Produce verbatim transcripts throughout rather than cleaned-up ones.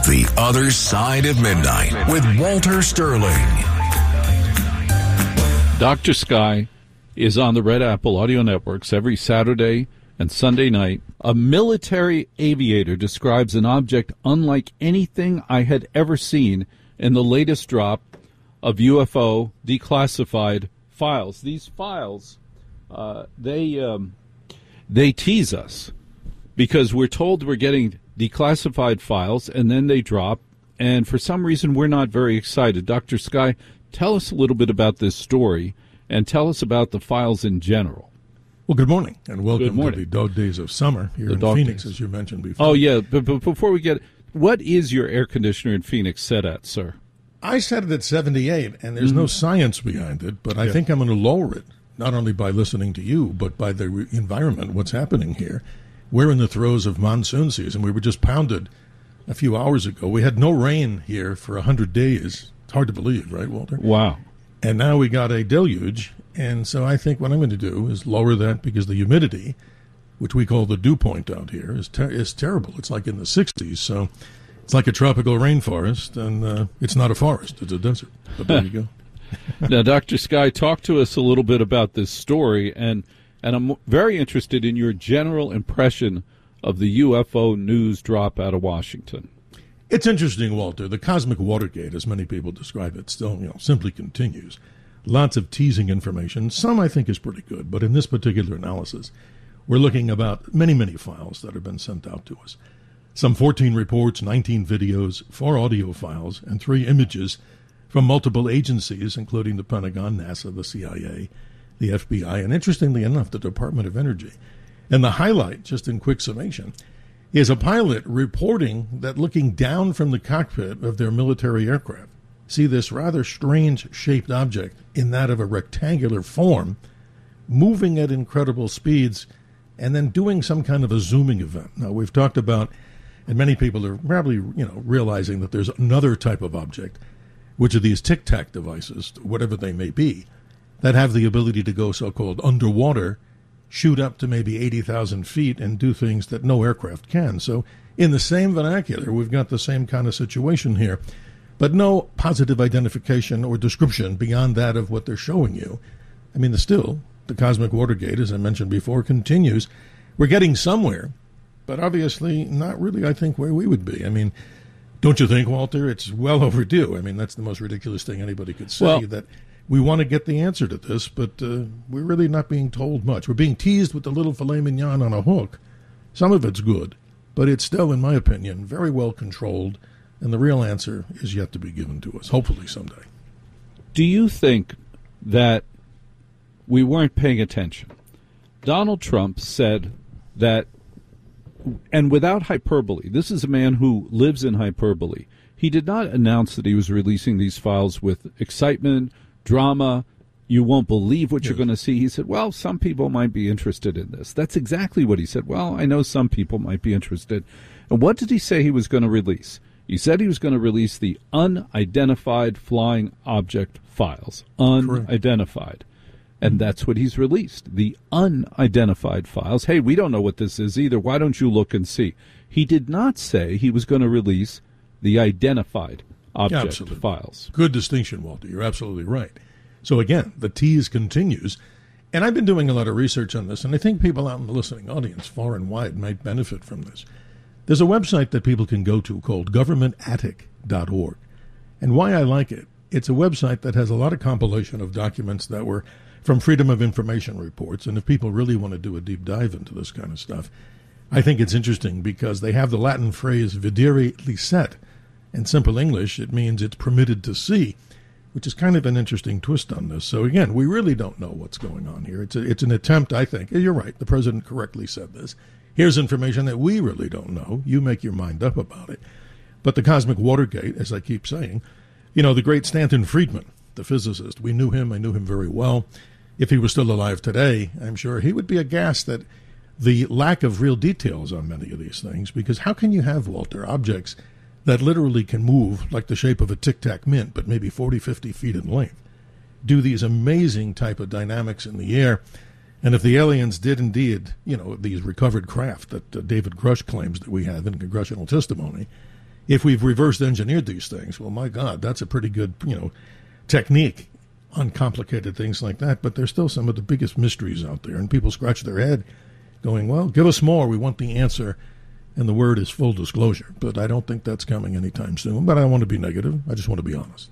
The Other Side of Midnight with Walter Sterling. Doctor Sky is on the Red Apple Audio Networks every Saturday and Sunday night. A military aviator describes an object unlike anything I had ever seen in the latest drop of U F O declassified files. These files, uh, they um, they tease us because we're told we're getting declassified files, and then they drop, and for some reason we're not very excited. Doctor Sky, tell us a little bit about this story, and tell us about the files in general. Well, good morning, and welcome morning. to the dog days of summer here The in dog Phoenix, days. as you mentioned before. Oh, yeah, but, but before we get, what is your air conditioner in Phoenix set at, sir? I set it at seventy-eight, and there's mm-hmm. no science behind it, but I yeah. think I'm going to lower it, not only by listening to you, but by the re- environment, what's happening here. We're in the throes of monsoon season. We were just pounded a few hours ago. We had no rain here for one hundred days. It's hard to believe, right, Walter? Wow. And now we got a deluge. And so I think what I'm going to do is lower that because the humidity, which we call the dew point out here, is ter- is terrible. It's like in the sixties. So it's like a tropical rainforest, and uh, it's not a forest. It's a desert. But there you go. Now, Doctor Sky, talk to us a little bit about this story, and And I'm very interested in your general impression of the U F O news drop out of Washington. It's interesting, Walter. The cosmic Watergate, as many people describe it, still you know, simply continues. Lots of teasing information. Some I think is pretty good, but in this particular analysis, we're looking about many, many files that have been sent out to us. Some fourteen reports, nineteen videos, four audio files, and three images from multiple agencies, including the Pentagon, NASA, the C I A, the F B I, and interestingly enough, the Department of Energy. And the highlight, just in quick summation, is a pilot reporting that looking down from the cockpit of their military aircraft, see this rather strange-shaped object in that of a rectangular form, moving at incredible speeds, and then doing some kind of a zooming event. Now, we've talked about, and many people are probably you know realizing that there's another type of object, which are these tic-tac devices, whatever they may be, that have the ability to go so-called underwater, shoot up to maybe eighty thousand feet, and do things that no aircraft can. So in the same vernacular, we've got the same kind of situation here, but no positive identification or description beyond that of what they're showing you. I mean, still, the cosmic Watergate, as I mentioned before, continues. We're getting somewhere, but obviously not really, I think, where we would be. I mean, don't you think, Walter? It's well overdue. I mean, that's the most ridiculous thing anybody could say, well, that we want to get the answer to this, but uh, we're really not being told much. We're being teased with the little filet mignon on a hook. Some of it's good, but it's still, in my opinion, very well controlled, and the real answer is yet to be given to us, hopefully someday. Do you think that we weren't paying attention? Donald Trump said that, and without hyperbole, this is a man who lives in hyperbole. He did not announce that he was releasing these files with excitement, drama, you won't believe what yes. you're going to see. He said, well, some people might be interested in this. That's exactly what he said. Well, I know some people might be interested. And what did he say he was going to release? He said he was going to release the unidentified flying object files. Unidentified. Correct. And that's what he's released, the unidentified files. Hey, we don't know what this is either. Why don't you look and see? He did not say he was going to release the identified object Absolutely. files. Good distinction, Walter. You're absolutely right. So again, the tease continues. And I've been doing a lot of research on this, and I think people out in the listening audience, far and wide, might benefit from this. There's a website that people can go to called government attic dot org. And why I like it, it's a website that has a lot of compilation of documents that were from Freedom of Information reports. And if people really want to do a deep dive into this kind of stuff, I think it's interesting because they have the Latin phrase videre licet. In simple English, it means it's permitted to see, which is kind of an interesting twist on this. So again, we really don't know what's going on here. It's a, it's an attempt, I think. You're right. The president correctly said this. Here's information that we really don't know. You make your mind up about it. But the cosmic Watergate, as I keep saying, you know, the great Stanton Friedman, the physicist, we knew him. I knew him very well. If he was still alive today, I'm sure he would be aghast at the lack of real details on many of these things. Because how can you have, Walter, objects that literally can move like the shape of a tic-tac mint, but maybe forty, fifty feet in length, do these amazing type of dynamics in the air? And if the aliens did indeed, you know, these recovered craft that uh, David Grush claims that we have in congressional testimony, if we've reverse engineered these things, well, my God, that's a pretty good, you know, technique on complicated things like that. But there's still some of the biggest mysteries out there, and people scratch their head going, well, give us more. We want the answer. And the word is full disclosure. But I don't think that's coming anytime soon. But I don't want to be negative. I just want to be honest.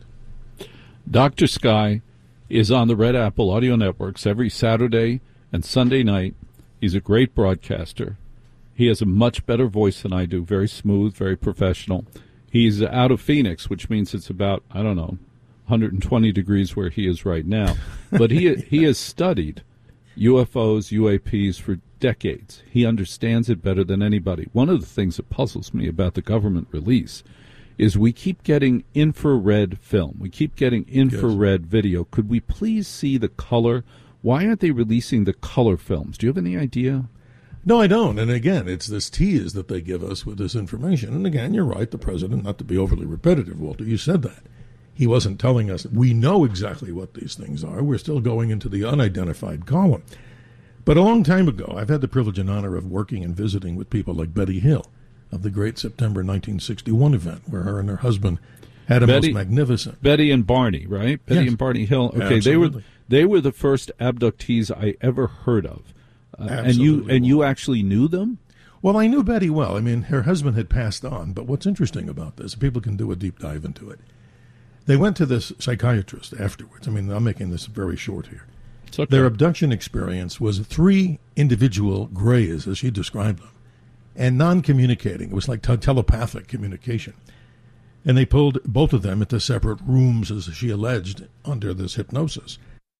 Doctor Sky is on the Red Apple Audio Networks every Saturday and Sunday night. He's a great broadcaster. He has a much better voice than I do, very smooth, very professional. He's out of Phoenix, which means it's about, I don't know, one hundred twenty degrees where he is right now. But he he has studied U F Os, U A Ps for decades. He understands it better than anybody. One of the things that puzzles me about the government release is we keep getting infrared film. We keep getting infrared yes. video. Could we please see the color? Why aren't they releasing the color films? Do you have any idea? No, I don't. And again, it's this tease that they give us with this information. And again, you're right, the president, not to be overly repetitive, Walter, you said that. He wasn't telling us, we know exactly what these things are. We're still going into the unidentified column. But a long time ago, I've had the privilege and honor of working and visiting with people like Betty Hill of the great September nineteen sixty-one event, where her and her husband had a Betty, most magnificent... Betty and Barney, right? Betty yes. and Barney Hill. Okay, Absolutely. they were they were the first abductees I ever heard of. Uh, and you and you actually knew them? Well, I knew Betty well. I mean, her husband had passed on. But what's interesting about this, people can do a deep dive into it. They went to this psychiatrist afterwards. I mean, I'm making this very short here. Okay. Their abduction experience was three individual grays, as she described them, and non-communicating. It was like te- telepathic communication. And they pulled both of them into separate rooms, as she alleged, under this hypnosis.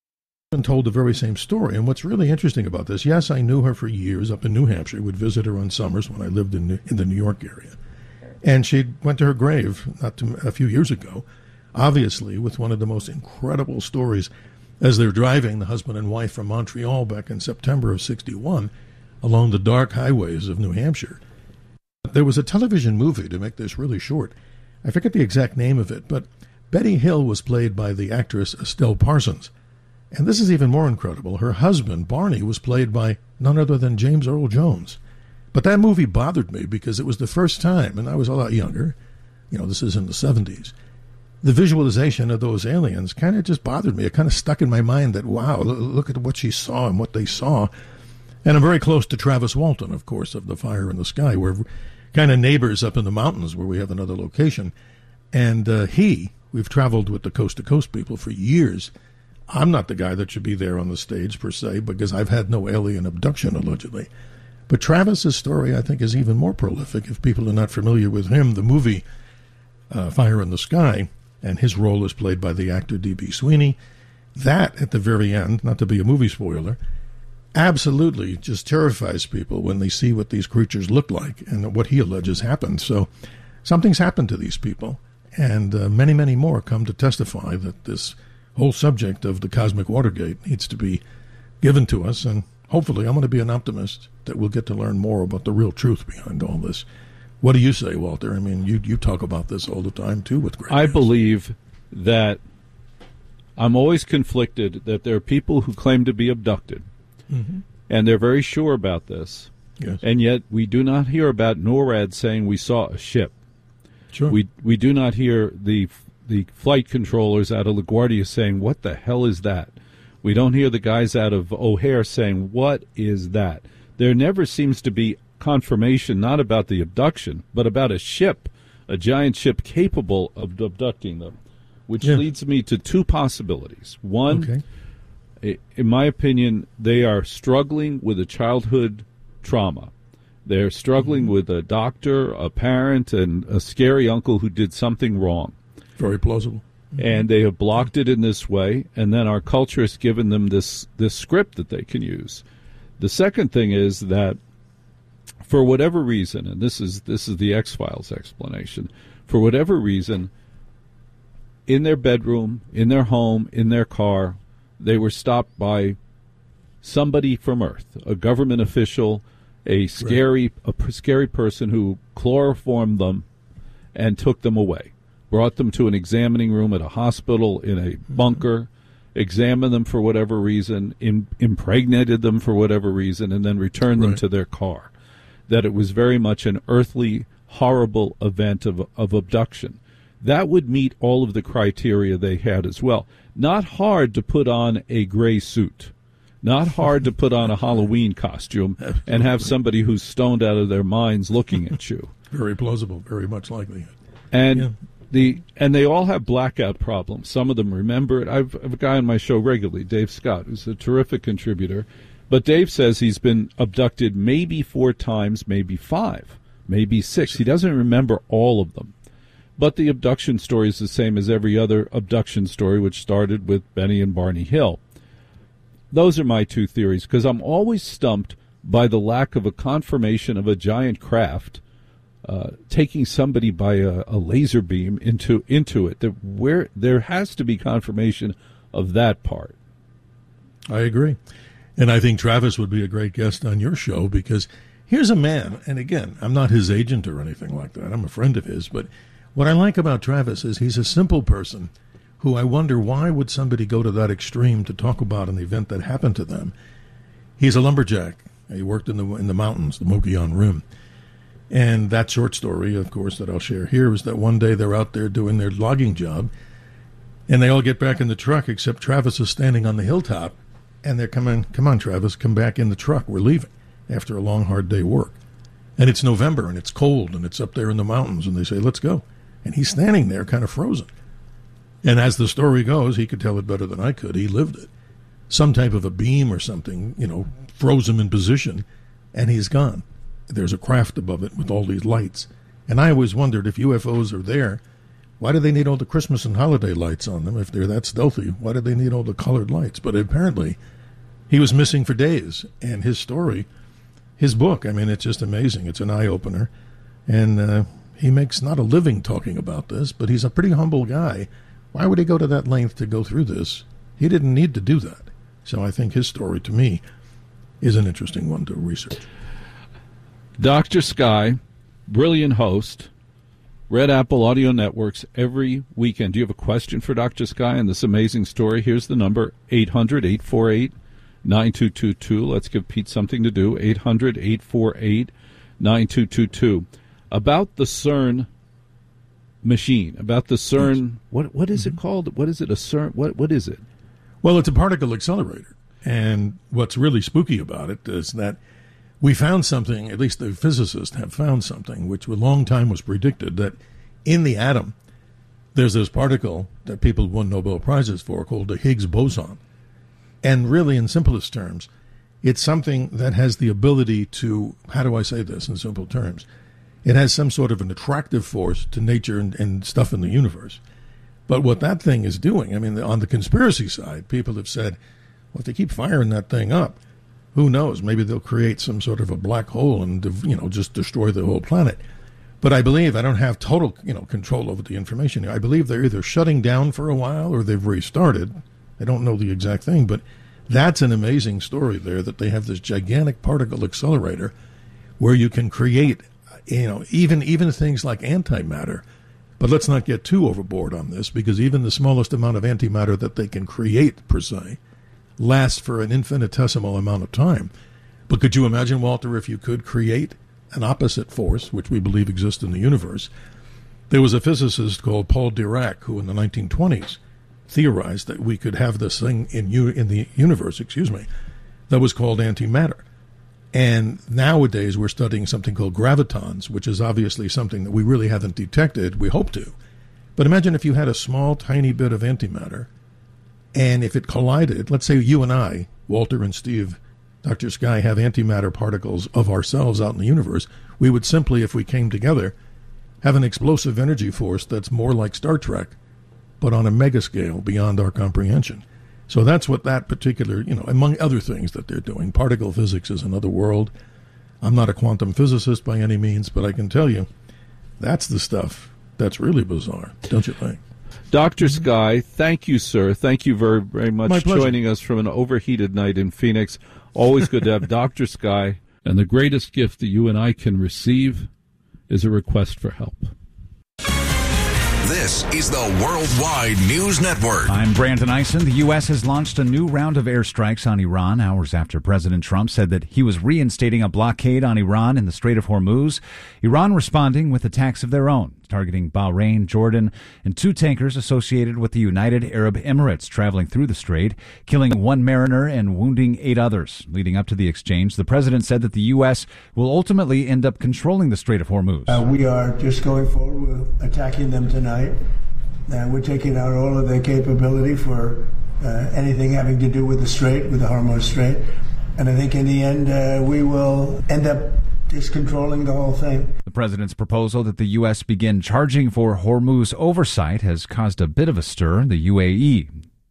And told the very same story. And what's really interesting about this, yes, I knew her for years up in New Hampshire. Would visit her on summers when I lived in, New- in the New York area. And she went to her grave not too, a few years ago, obviously with one of the most incredible stories. As they're driving, the husband and wife, from Montreal back in September of sixty-one, along the dark highways of New Hampshire. There was a television movie, to make this really short. I forget the exact name of it, but Betty Hill was played by the actress Estelle Parsons. And this is even more incredible. Her husband, Barney, was played by none other than James Earl Jones. But that movie bothered me because it was the first time, and I was a lot younger, you know, this is in the seventies, the visualization of those aliens kind of just bothered me. It kind of stuck in my mind that, wow, look at what she saw and what they saw. And I'm very close to Travis Walton, of course, of The Fire in the Sky. We're kind of neighbors up in the mountains where we have another location. And uh, he, we've traveled with the Coast to Coast people for years. I'm not the guy that should be there on the stage, per se, because I've had no alien abduction, allegedly. But Travis's story, I think, is even more prolific. If people are not familiar with him, the movie uh, Fire in the Sky, and his role is played by the actor D B Sweeney. That, at the very end, not to be a movie spoiler, absolutely just terrifies people when they see what these creatures look like and what he alleges happened. So something's happened to these people, and uh, many, many more come to testify that this whole subject of the cosmic Watergate needs to be given to us, and hopefully I'm going to be an optimist that we'll get to learn more about the real truth behind all this. What do you say, Walter? I mean, you you talk about this all the time, too, with great I news. believe that I'm always conflicted that there are people who claim to be abducted, mm-hmm. and they're very sure about this, yes. and yet we do not hear about NORAD saying we saw a ship. Sure. We we do not hear the the flight controllers out of LaGuardia saying, what the hell is that? We don't hear the guys out of O'Hare saying, what is that? There never seems to be confirmation, not about the abduction, but about a ship, a giant ship capable of abducting them, which yeah. leads me to two possibilities. One, okay. in my opinion, they are struggling with a childhood trauma. They're struggling mm-hmm. with a doctor, a parent, and a scary uncle who did something wrong. Very plausible. Mm-hmm. And they have blocked it in this way, and then our culture has given them this, this script that they can use. The second thing is that for whatever reason, and this is this is the X-Files explanation, for whatever reason, in their bedroom, in their home, in their car, they were stopped by somebody from Earth, a government official, a scary right. a scary person who chloroformed them and took them away, brought them to an examining room at a hospital in a bunker, mm-hmm. examined them for whatever reason, im- impregnated them for whatever reason, and then returned right. them to their car. That it was very much an earthly horrible event of, of abduction. That would meet all of the criteria they had as well. Not hard to put on a gray suit. Not hard to put on a Halloween costume and have somebody who's stoned out of their minds looking at you. Very plausible, very much likely. And yeah. the and they all have blackout problems. Some of them remember it. I've, I have a guy on my show regularly, Dave Scott, who's a terrific contributor. But Dave says he's been abducted maybe four times, maybe five, maybe six. He doesn't remember all of them. But the abduction story is the same as every other abduction story, which started with Benny and Barney Hill. Those are my two theories, because I'm always stumped by the lack of a confirmation of a giant craft uh, taking somebody by a, a laser beam into into it. There, where there has to be confirmation of that part. I agree. And I think Travis would be a great guest on your show, because here's a man, and again, I'm not his agent or anything like that. I'm a friend of his, but what I like about Travis is he's a simple person who I wonder why would somebody go to that extreme to talk about an event that happened to them. He's a lumberjack. He worked in the in the mountains, the Mogollon Rim. And that short story, of course, that I'll share here is that one day they're out there doing their logging job, and they all get back in the truck except Travis is standing on the hilltop, and they're coming, come on, Travis, come back in the truck. We're leaving after a long, hard day work. And it's November, and it's cold, and it's up there in the mountains, and they say, let's go. And he's standing there kind of frozen. And as the story goes, he could tell it better than I could. He lived it. Some type of a beam or something, you know, froze him in position, and he's gone. There's a craft above it with all these lights. And I always wondered, if U F Os are there, why do they need all the Christmas and holiday lights on them? If they're that stealthy, why do they need all the colored lights? But apparently, he was missing for days. And his story, his book, I mean, it's just amazing. It's an eye-opener. And uh, he makes not a living talking about this, but he's a pretty humble guy. Why would he go to that length to go through this? He didn't need to do that. So I think his story, to me, is an interesting one to research. Doctor Sky, brilliant host, Red Apple Audio Networks every weekend. Do you have a question for Doctor Sky and this amazing story? Here's the number, eight hundred, eight four eight, nine two two two. Let's give Pete something to do, eight hundred, eight four eight, nine two two two. About the CERN machine, about the CERN, yes. what what is mm-hmm. it called? What is it, a CERN, what what is it? Well, it's a particle accelerator. And what's really spooky about it is that we found something, at least the physicists have found something, which a long time was predicted, that in the atom, there's this particle that people won Nobel Prizes for called the Higgs boson. And really, in simplest terms, it's something that has the ability to, how do I say this in simple terms? It has some sort of an attractive force to nature and, and stuff in the universe. But what that thing is doing, I mean, on the conspiracy side, people have said, well, if they keep firing that thing up, who knows? Maybe they'll create some sort of a black hole and, you know, just destroy the whole planet. But I believe, I don't have total, you know, control over the information. I believe they're either shutting down for a while or they've restarted. I don't know the exact thing, but that's an amazing story there, that they have this gigantic particle accelerator where you can create, you know, even even things like antimatter. But let's not get too overboard on this, because even the smallest amount of antimatter that they can create, per se, lasts for an infinitesimal amount of time. But could you imagine, Walter, if you could create an opposite force, which we believe exists in the universe? There was a physicist called Paul Dirac who in the nineteen twenties theorized that we could have this thing in u- in the universe, excuse me, that was called antimatter. And nowadays we're studying something called gravitons, which is obviously something that we really haven't detected. We hope to. But imagine if you had a small, tiny bit of antimatter, and if it collided, let's say you and I, Walter and Steve, Doctor Sky, have antimatter particles of ourselves out in the universe, we would simply, if we came together, have an explosive energy force that's more like Star Trek, but on a mega scale beyond our comprehension. So that's what that particular, you know, among other things that they're doing. Particle physics is another world. I'm not a quantum physicist by any means, but I can tell you that's the stuff that's really bizarre, don't you think? Doctor Sky, thank you, sir. Thank you very, very much for joining us from an overheated night in Phoenix. Always good to have Doctor Sky. And the greatest gift that you and I can receive is a request for help. This This is the Worldwide News Network. I'm Brandon Eisen. The U S has launched a new round of airstrikes on Iran hours after President Trump said that he was reinstating a blockade on Iran in the Strait of Hormuz. Iran responding with attacks of their own, targeting Bahrain, Jordan, and two tankers associated with the United Arab Emirates traveling through the strait, killing one mariner and wounding eight others. Leading up to the exchange, the president said that the U S will ultimately end up controlling the Strait of Hormuz. Uh, we are just going forward. We're attacking them tonight. Uh, we're taking out all of their capability for uh, anything having to do with the strait, with the Hormuz Strait. And I think in the end, uh, we will end up just controlling the whole thing. The president's proposal that the U S begin charging for Hormuz oversight has caused a bit of a stir. The U A E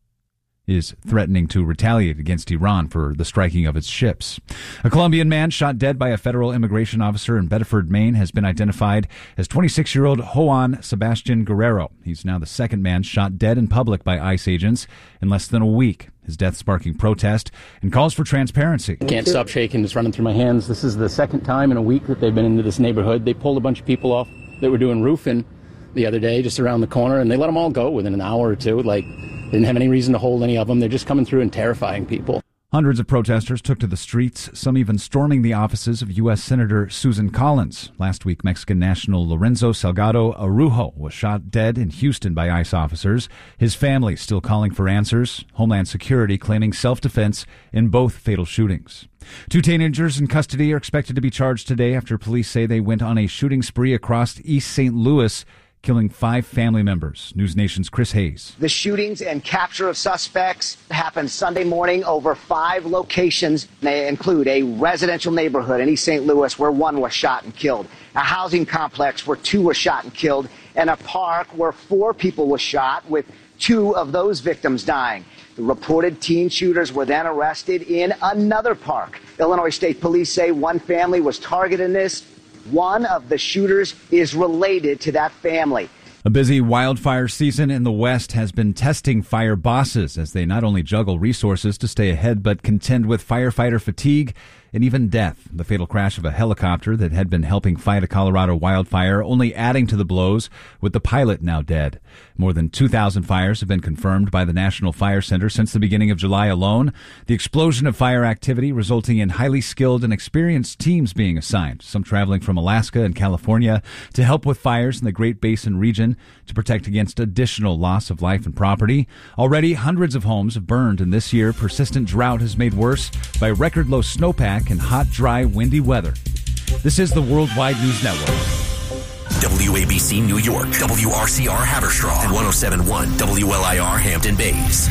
is threatening to retaliate against Iran for the striking of its ships. A Colombian man shot dead by a federal immigration officer in Bedford, Maine, has been identified as twenty-six-year-old Juan Sebastian Guerrero. He's now the second man shot dead in public by ICE agents in less than a week. His death sparking protest and calls for transparency. Can't stop shaking. It's running through my hands. This is the second time in a week that they've been into this neighborhood. They pulled a bunch of people off that were doing roofing the other day just around the corner, and they let them all go within an hour or two. Like, they didn't have any reason to hold any of them. They're just coming through and terrifying people. Hundreds of protesters took to the streets, some even storming the offices of U S Senator Susan Collins. Last week, Mexican national Lorenzo Salgado Araujo was shot dead in Houston by ICE officers. His family still calling for answers. Homeland Security claiming self-defense in both fatal shootings. Two teenagers in custody are expected to be charged today after police say they went on a shooting spree across East Saint Louis, killing five family members. News Nation's Chris Hayes. The shootings and capture of suspects happened Sunday morning over five locations. They include a residential neighborhood in East Saint Louis where one was shot and killed, a housing complex where two were shot and killed, and a park where four people were shot, with two of those victims dying. The reported teen shooters were then arrested in another park. Illinois State Police say one family was targeted in this. One of the shooters is related to that family. A busy wildfire season in the West has been testing fire bosses as they not only juggle resources to stay ahead, but contend with firefighter fatigue and even death. The fatal crash of a helicopter that had been helping fight a Colorado wildfire only adding to the blows, with the pilot now dead. More than two thousand fires have been confirmed by the National Fire Center since the beginning of July alone. The explosion of fire activity resulting in highly skilled and experienced teams being assigned, some traveling from Alaska and California to help with fires in the Great Basin region to protect against additional loss of life and property. Already, hundreds of homes have burned, and this year, persistent drought has made worse by record low snowpack and hot, dry, windy weather. This is the Worldwide News Network. W A B C New York, W R C R Haverstraw, and one oh seven point one W L I R Hampton Bays.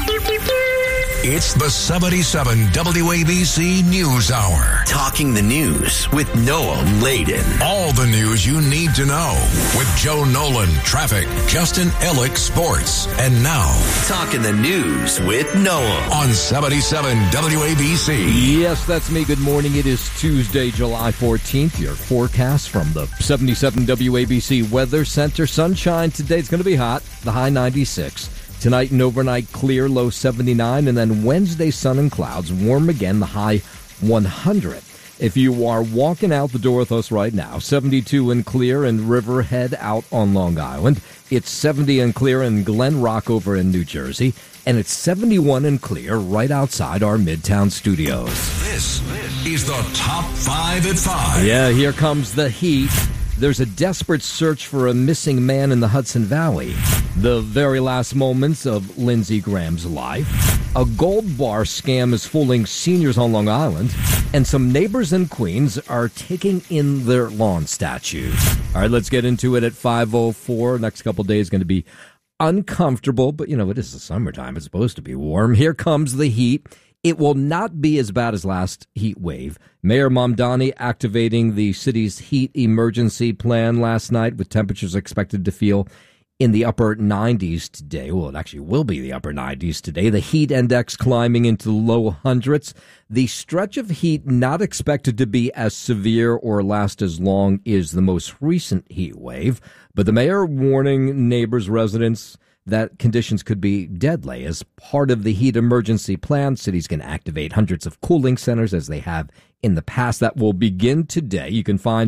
It's the seventy-seven W A B C News Hour. Talking the news with Noah Layden. All the news you need to know with Joe Nolan, traffic, Justin Ellick, sports. And now, Talking the news with Noah on seventy-seven W A B C. Yes, that's me. Good morning. It is Tuesday, July fourteenth. Your forecast from the seventy-seven W A B C Weather Center. Sunshine today. It's going to be hot. The high ninety-six. Tonight and overnight clear, low seventy-nine, and then Wednesday sun and clouds, warm again, the high one hundred. If you are walking out the door with us right now, seventy-two and clear in Riverhead out on Long Island. It's seventy and clear in Glen Rock over in New Jersey, and it's seventy-one and clear right outside our Midtown studios. This is the Top five at five. Yeah, here comes the heat. There's a desperate search for a missing man in the Hudson Valley. The very last moments of Lindsey Graham's life. A gold bar scam is fooling seniors on Long Island. And some neighbors in Queens are taking in their lawn statues. All right, let's get into it at five oh four. Next couple days going to be uncomfortable, but, you know, it is the summertime. It's supposed to be warm. Here comes the heat. It will not be as bad as last heat wave. Mayor Mamdani activating the city's heat emergency plan last night, with temperatures expected to feel in the upper nineties today. Well, it actually will be the upper nineties today. The heat index climbing into the low hundreds. The stretch of heat not expected to be as severe or last as long as the most recent heat wave. But the mayor warning neighbors, residents, that conditions could be deadly. As part of the heat emergency plan, cities can activate hundreds of cooling centers as they have in the past. That will begin today. You can find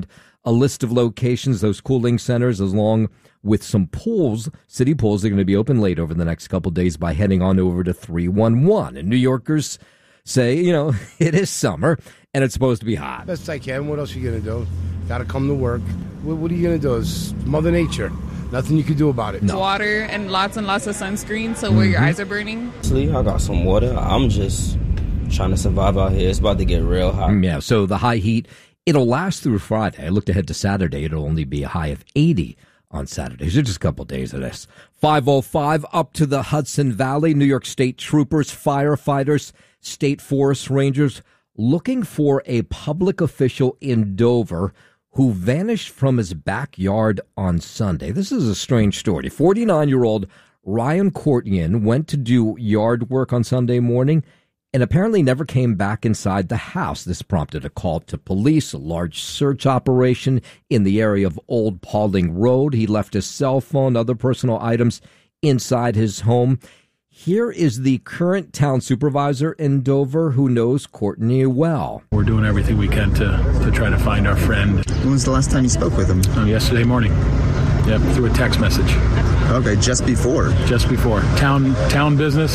a list of locations, those cooling centers, along with some pools, city pools, are going to be open late over the next couple of days by heading on over to three one one. And New Yorkers say, you know, it is summer and it's supposed to be hot. Best I can. What else are you going to do? Got to come to work. What, what are you going to do? It's Mother Nature. Nothing you can do about it. No. Water and lots and lots of sunscreen, so mm-hmm. where your eyes are burning. Actually, I got some water. I'm just trying to survive out here. It's about to get real hot. Yeah, so the high heat, it'll last through Friday. I looked ahead to Saturday. It'll only be a high of eighty on Saturday. So just a couple days of this. five oh five up to the Hudson Valley. New York State troopers, firefighters, state forest rangers looking for a public official in Dover who vanished from his backyard on Sunday. This is a strange story. forty-nine-year-old Ryan Courtnian went to do yard work on Sunday morning and apparently never came back inside the house. This prompted a call to police, a large search operation in the area of Old Paulding Road. He left his cell phone, other personal items inside his home. Here is the current town supervisor in Dover who knows Courtney well. We're doing everything we can to, to try to find our friend. When was the last time you spoke with him? Oh, yesterday morning. Yep, through a text message. Okay, just before? Just before. Town town business.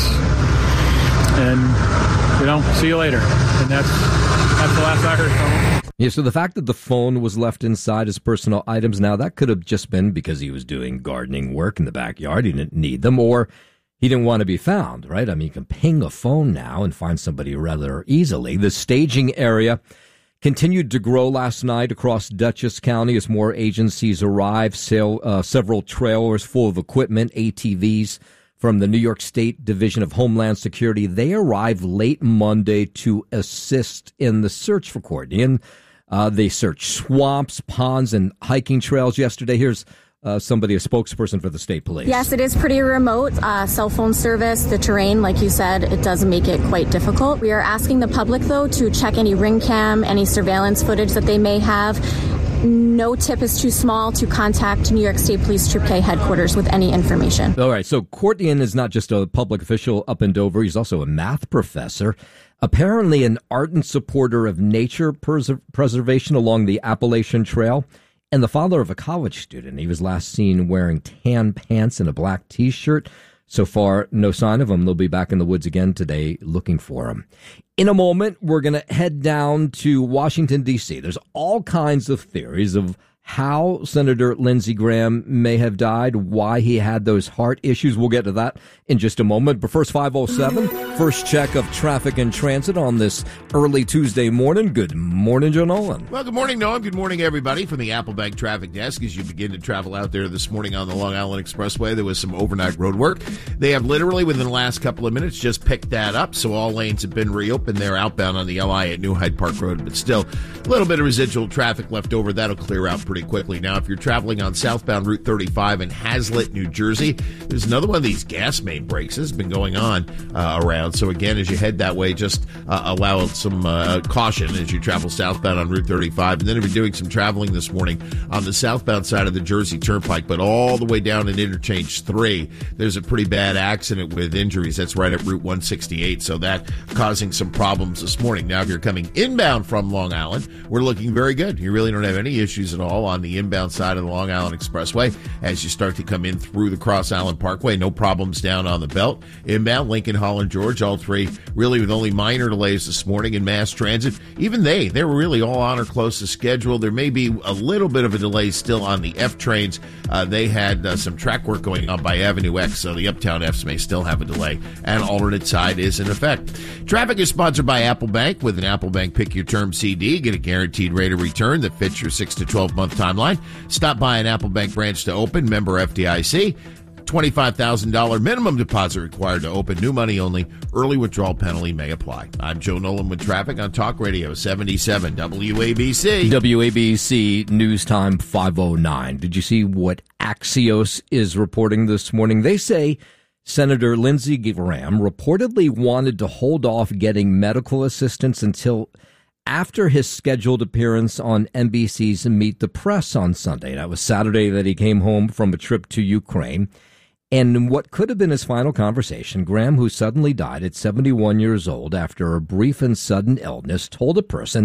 And, you know, see you later. And that's, that's the last I heard from him. Yeah, so the fact that the phone was left inside his personal items, now that could have just been because he was doing gardening work in the backyard. He didn't need them, or he didn't want to be found, right? I mean, you can ping a phone now and find somebody rather easily. The staging area continued to grow last night across Dutchess County as more agencies arrived. Sail, uh, several trailers full of equipment, A T Vs, from the New York State Division of Homeland Security. They arrived late Monday to assist in the search for Courtney. And uh, they searched swamps, ponds, and hiking trails yesterday. Here's uh, somebody, a spokesperson for the state police. Yes, it is pretty remote. Uh, cell phone service, the terrain, like you said, it does make it quite difficult. We are asking the public, though, to check any ring cam, any surveillance footage that they may have. No tip is too small to contact New York State Police Troop K headquarters with any information. All right, so Courtnian is not just a public official up in Dover. He's also a math professor, apparently an ardent supporter of nature pres- preservation along the Appalachian Trail, and the father of a college student. He was last seen wearing tan pants and a black T-shirt. So far, no sign of him. They'll be back in the woods again today looking for him. In a moment, we're going to head down to Washington, D C. There's all kinds of theories of how Senator Lindsey Graham may have died, why he had those heart issues. We'll get to that in just a moment. But first, five oh seven, first check of traffic and transit on this early Tuesday morning. Good morning, Joe Nolan. Well, good morning, Noam. Good morning, everybody, from the Applebank Traffic Desk. As you begin to travel out there this morning on the Long Island Expressway, there was some overnight road work. They have literally, within the last couple of minutes, just picked that up. So all lanes have been reopened. They're outbound on the L I at New Hyde Park Road, but still a little bit of residual traffic left over. That'll clear out pretty quickly. Now, if you're traveling on southbound Route thirty-five in Hazlitt, New Jersey, there's another one of these gas main breaks. This has been going on uh, around. So again, as you head that way, just uh, allow some uh, caution as you travel southbound on Route thirty-five. And then if you're doing some traveling this morning on the southbound side of the Jersey Turnpike, but all the way down in Interchange three, there's a pretty bad accident with injuries. That's right at Route one sixty-eight. So that causing some problems this morning. Now, if you're coming inbound from Long Island, we're looking very good. You really don't have any issues at all on the inbound side of the Long Island Expressway as you start to come in through the Cross Island Parkway. No problems down on the belt. Inbound, Lincoln, Holland, George, all three really with only minor delays this morning in mass transit. Even they, they were really all on or close to schedule. There may be a little bit of a delay still on the F trains. Uh, they had uh, some track work going on by Avenue X, so the Uptown Fs may still have a delay. And alternate side is in effect. Traffic is sponsored by Applebank. With an Applebank Pick Your Term C D, get a guaranteed rate of return that fits your six to twelve month timeline. Stop by an Applebank branch to open. Member F D I C. twenty-five thousand dollars minimum deposit required to open. New money only. Early withdrawal penalty may apply. I'm Joe Nolan with traffic on Talk Radio seventy-seven W A B C. W A B C News Time five oh nine. Did you see what Axios is reporting this morning? They say Senator Lindsey Graham reportedly wanted to hold off getting medical assistance until after his scheduled appearance on N B C's Meet the Press on Sunday. That was Saturday that he came home from a trip to Ukraine. And in what could have been his final conversation, Graham, who suddenly died at seventy-one years old after a brief and sudden illness, told a person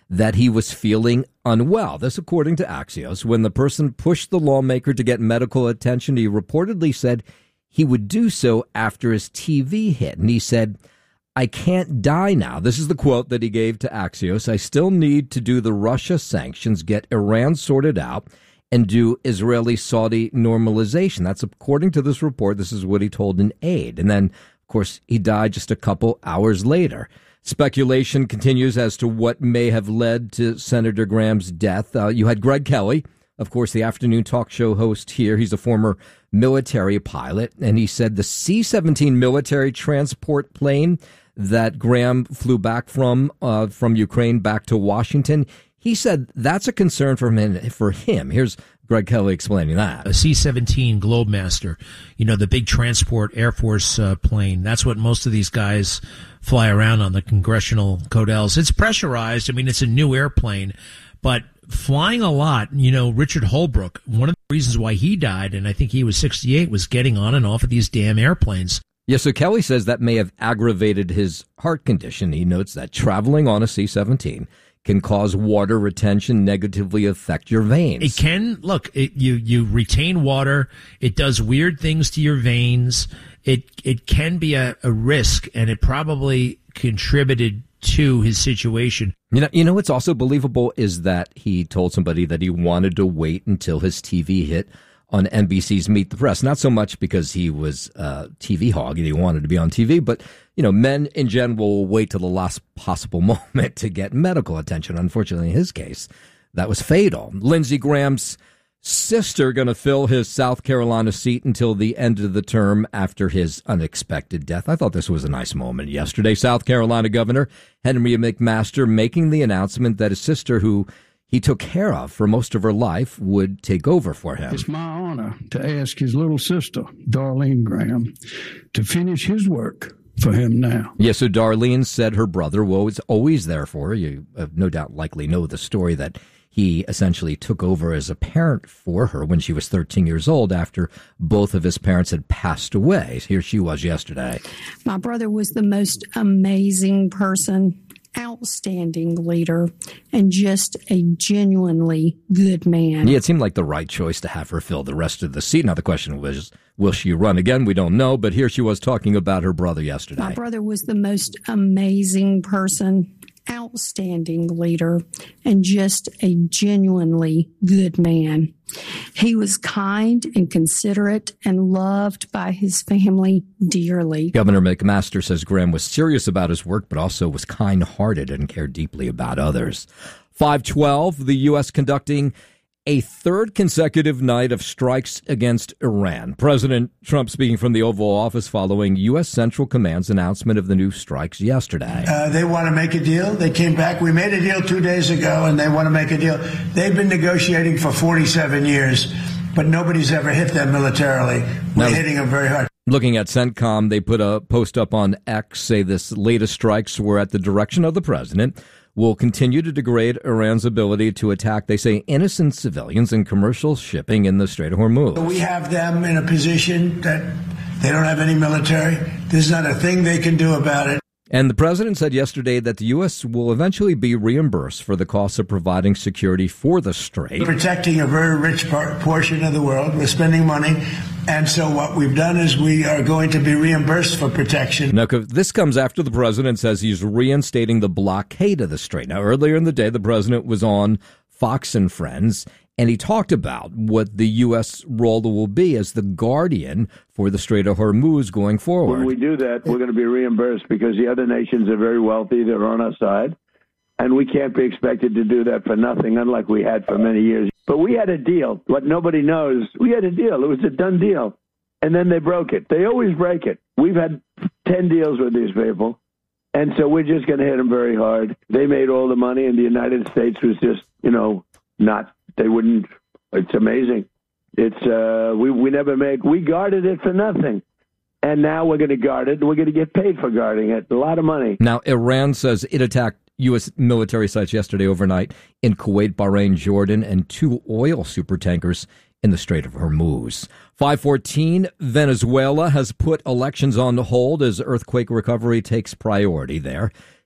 that he was feeling unwell. This according to Axios. When the person pushed the lawmaker to get medical attention, he reportedly said he would do so after his T V hit. And he said, "I can't die now." This is the quote that he gave to Axios. "I still need to do the Russia sanctions, get Iran sorted out, and do Israeli-Saudi normalization." That's according to this report. This is what he told an aide. And then, of course, he died just a couple hours later. Speculation continues as to what may have led to Senator Graham's death. Uh, you had Greg Kelly, of course, the afternoon talk show host here. He's a former military pilot, and he said the C seventeen military transport plane that Graham flew back from uh, from Ukraine back to Washington, he said that's a concern for him. For him. Here's Greg Kelly explaining that. A C seventeen Globemaster, you know, the big transport Air Force uh, plane. That's what most of these guys fly around on, the congressional Codels. It's pressurized. I mean, it's a new airplane, but flying a lot, you know, Richard Holbrooke, one of the reasons why he died, and I think he was sixty-eight, was getting on and off of these damn airplanes. Yeah, so Kelly says that may have aggravated his heart condition. He notes that traveling on a C seventeen can cause water retention, negatively affect your veins. It can. Look, it, you you retain water. It does weird things to your veins. It it can be a, a risk, and it probably contributed to his situation. You know, you know what's also believable is that he told somebody that he wanted to wait until his T V hit on N B C's Meet the Press. Not so much because he was a T V hog and he wanted to be on T V, but, you know, men in general will wait till the last possible moment to get medical attention. Unfortunately, in his case, that was fatal. Lindsey Graham's sister going to fill his South Carolina seat until the end of the term after his unexpected death. I thought this was a nice moment yesterday. South Carolina Governor Henry McMaster making the announcement that his sister, who he took care of for most of her life, would take over for him. It's my honor to ask his little sister, Darlene Graham, to finish his work for him now. Yes, yeah, so Darlene said her brother was always there for her. You uh, no doubt likely know the story that he essentially took over as a parent for her when she was thirteen years old after both of his parents had passed away. Here she was yesterday. My brother was the most amazing person, outstanding leader, and just a genuinely good man. Yeah, it seemed like the right choice to have her fill the rest of the seat. Now, the question was, will she run again? We don't know, but here she was talking about her brother yesterday. My brother was the most amazing person, outstanding leader, and just a genuinely good man. He was kind and considerate and loved by his family dearly. Governor McMaster says Graham was serious about his work, but also was kind-hearted and cared deeply about others. five twelve, the U S conducting a third consecutive night of strikes against Iran. President Trump speaking from the Oval Office following U S Central Command's announcement of the new strikes yesterday. Uh, they want to make a deal. They came back. We made a deal two days ago, and they want to make a deal. They've been negotiating for forty-seven years, but nobody's ever hit them militarily. We're now, hitting them very hard. Looking at CENTCOM, they put a post up on X, say this latest strikes were at the direction of the president, will continue to degrade Iran's ability to attack, they say, innocent civilians and commercial shipping in the Strait of Hormuz. We have them in a position that they don't have any military. There's not a thing they can do about it. And the president said yesterday that the U S will eventually be reimbursed for the cost of providing security for the Strait. We're protecting a very rich par- portion of the world. We're spending money. And so what we've done is we are going to be reimbursed for protection. Now, this comes after the president says he's reinstating the blockade of the Strait. Now, earlier in the day, the president was on Fox and Friends, and he talked about what the U S role will be as the guardian for the Strait of Hormuz going forward. When we do that, we're going to be reimbursed because the other nations are very wealthy. They're on our side. And we can't be expected to do that for nothing, unlike we had for many years. But we had a deal. What nobody knows, we had a deal. It was a done deal. And then they broke it. They always break it. We've had ten deals with these people. And so we're just going to hit them very hard. They made all the money, and the United States was just, you know, not, they wouldn't, it's amazing. It's, uh, we, we never made, we guarded it for nothing. And now we're going to guard it. We're going to get paid for guarding it. A lot of money. Now, Iran says it attacked U S military sites yesterday overnight in Kuwait, Bahrain, Jordan, and two oil supertankers in the Strait of Hormuz. five fourteen, Venezuela has put elections on hold as earthquake recovery takes priority there.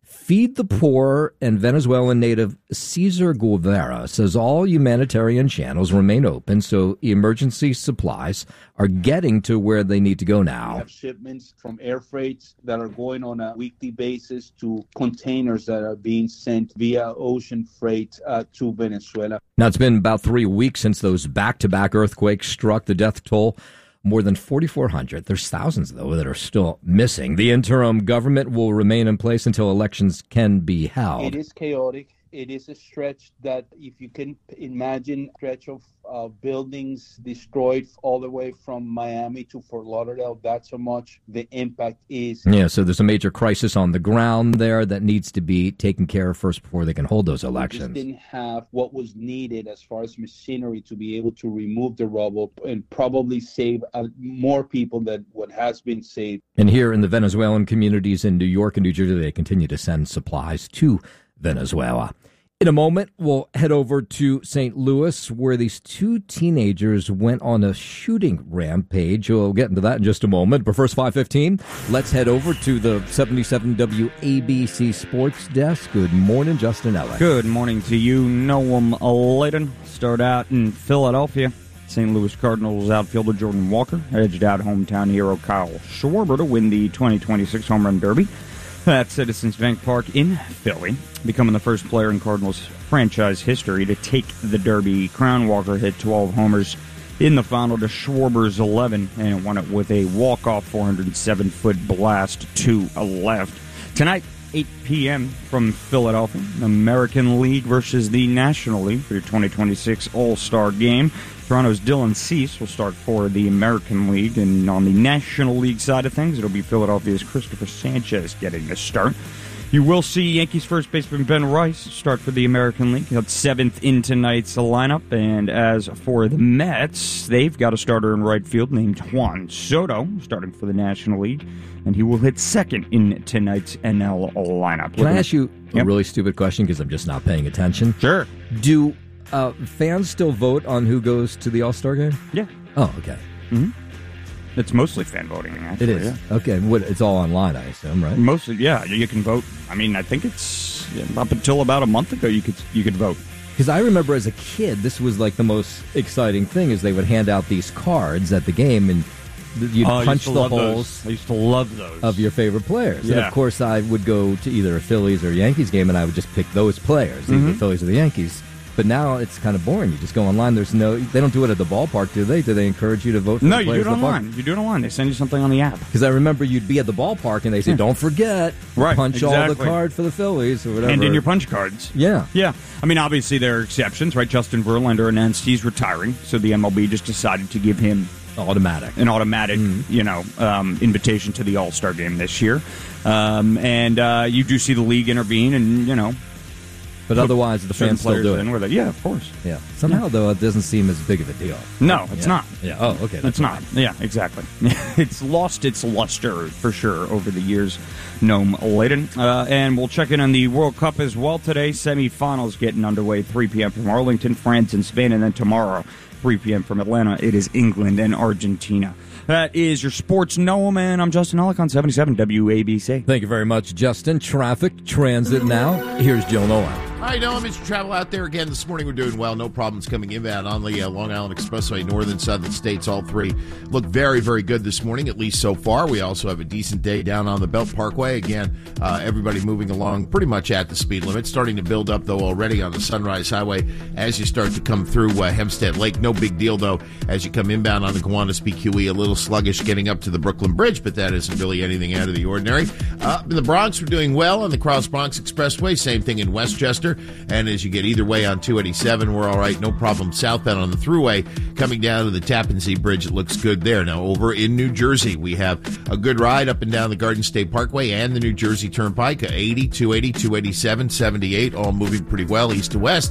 Feed the Poor and Venezuelan native Cesar Guevara says all humanitarian channels remain open, so emergency supplies are getting to where they need to go now. We have shipments from air freights that are going on a weekly basis to containers that are being sent via ocean freight uh, to Venezuela. Now, it's been about three weeks since those back-to-back earthquakes struck. The death toll, more than forty-four hundred. There's thousands, though, that are still missing. The interim government will remain in place until elections can be held. It is chaotic. It is a stretch that, if you can imagine, a stretch of uh, buildings destroyed all the way from Miami to Fort Lauderdale. That's how much the impact is. Yeah, so there's a major crisis on the ground there that needs to be taken care of first before they can hold those elections. We just didn't have what was needed as far as machinery to be able to remove the rubble and probably save uh, more people than what has been saved. And here in the Venezuelan communities in New York and New Jersey, they continue to send supplies to Venezuela. In a moment, we'll head over to Saint Louis, where these two teenagers went on a shooting rampage. We'll get into that in just a moment. But first, five fifteen, let's head over to the seventy-seven W A B C Sports Desk. Good morning, Justin Ellick. Good morning to you, Noam Layden. Start out in Philadelphia. Saint Louis Cardinals outfielder Jordan Walker edged out hometown hero Kyle Schwarber to win the twenty twenty-six Home Run Derby at Citizens Bank Park in Philly, becoming the first player in Cardinals franchise history to take the Derby crown. Walker hit twelve homers in the final to Schwarber's eleven and won it with a walk-off four hundred seven foot blast to left. Tonight, eight p.m. from Philadelphia, American League versus the National League for your twenty twenty-six All-Star Game. Toronto's Dylan Cease will start for the American League, and on the National League side of things, it'll be Philadelphia's Christopher Sanchez getting the start. You will see Yankees first baseman Ben Rice start for the American League. He'll seventh in tonight's lineup, and as for the Mets, they've got a starter in right field named Juan Soto, starting for the National League, and he will hit second in tonight's N L lineup. Can I ask you a Yep. really stupid question because I'm just not paying attention? Sure. Do uh, fans still vote on who goes to the All-Star game? Yeah. Oh, okay. Mm-hmm. It's mostly fan voting, actually. It is. Yeah. Okay. What, it's all online, I assume, right? Mostly, yeah. You can vote. I mean, I think it's yeah, up until about a month ago you could you could vote. Because I remember as a kid, this was like the most exciting thing is they would hand out these cards at the game and you'd Oh, I punch used to the love holes those. I used to love those. of your favorite players. And Yeah. of course, I would go to either a Phillies or Yankees game and I would just pick those players, either the Mhm. Phillies or the Yankees. But now it's kind of boring. You just go online. There's no, they don't do it at the ballpark, do they? Do they encourage you to vote for No, the you do players it at the ballpark? online. You do it online. They send you something on the app. Because I remember you'd be at the ballpark and they say, Yeah. don't forget, Right, punch all the exactly. card for the Phillies or whatever. And in your punch cards. Yeah. Yeah. I mean, obviously there are exceptions, right? Justin Verlander announced he's retiring, so the M L B just decided to give him automatic, an automatic, Mm-hmm. you know, um, invitation to the All-Star game this year. Um, and uh, you do see the league intervene, and you know. But put otherwise, the certain fans still players do it. in with it. Yeah, of course. Yeah. Somehow, though, it doesn't seem as big of a deal. No, it's Yeah. not. Yeah. Oh, okay. That's it's not. Yeah, exactly. It's lost its luster for sure over the years. Noam Layden. Uh, and we'll check in on the World Cup as well today. Semifinals getting underway three p.m. from Arlington, France and Spain. And then tomorrow, three p.m. from Atlanta, it is England and Argentina. That is your Sports Noam, and I'm Justin Ellick on seventy-seven W A B C. Thank you very much, Justin. Traffic, transit now. Here's Jill Nolan. All right, Noam, it's travel out there again this morning. We're doing well. No problems coming inbound on the uh, Long Island Expressway, northern, southern states. All three look very, very good this morning, at least so far. We also have a decent day down on the Belt Parkway. Again, uh, everybody moving along pretty much at the speed limit. Starting to build up, though, already on the Sunrise Highway as you start to come through uh, Hempstead Lake. No big deal, though, as you come inbound on the Gowanus P Q E. A little sluggish getting up to the Brooklyn Bridge, but that isn't really anything out of the ordinary. Uh, in the Bronx, we're doing well on the Cross Bronx Expressway. Same thing in Westchester. And as you get either way on two eighty-seven, we're all right. No problem southbound on the Thruway. Coming down to the Tappan Zee Bridge, it looks good there. Now, over in New Jersey, we have a good ride up and down the Garden State Parkway and the New Jersey Turnpike. eighty, two eighty, two eighty-seven, seventy-eight, all moving pretty well east to west.